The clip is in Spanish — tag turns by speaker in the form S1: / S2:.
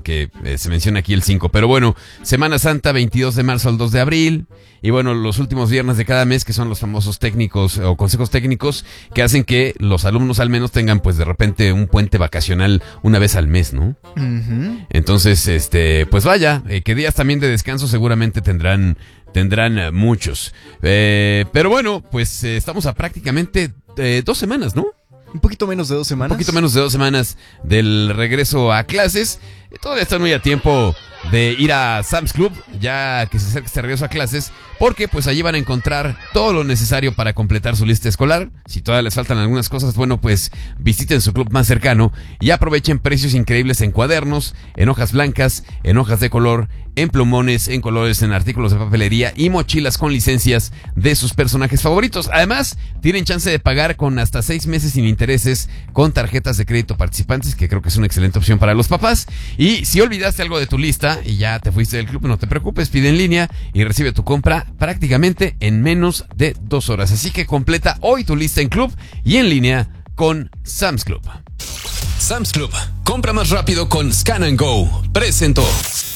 S1: aunque se menciona aquí el 5. Pero bueno, Semana Santa, 22 de marzo al 2 de abril. Y bueno, los últimos viernes de cada mes, que son los famosos técnicos o consejos técnicos, que hacen que los alumnos al menos tengan pues de repente un puente vacacional una vez al mes, ¿no? Uh-huh. Entonces, pues vaya, que días también de descanso seguramente tendrán muchos. Pero bueno, pues estamos a prácticamente 2 semanas, ¿no?
S2: Un poquito menos de 2 semanas.
S1: Un poquito menos de 2 semanas del regreso a clases. Todavía están muy a tiempo de ir a Sam's Club, ya que se acerca este regreso a clases, porque pues allí van a encontrar todo lo necesario para completar su lista escolar. Si todavía les faltan algunas cosas, bueno, pues visiten su club más cercano y aprovechen precios increíbles en cuadernos, en hojas blancas, en hojas de color, en plumones, en colores, en artículos de papelería y mochilas con licencias de sus personajes favoritos. Además, tienen chance de pagar con hasta 6 meses sin intereses con tarjetas de crédito participantes, que creo que es una excelente opción para los papás. Y si olvidaste algo de tu lista y ya te fuiste del club, no te preocupes, pide en línea y recibe tu compra prácticamente en menos de 2 horas. Así que completa hoy tu lista en club y en línea con Sam's Club.
S3: Sam's Club, compra más rápido con Scan and Go. Presentó.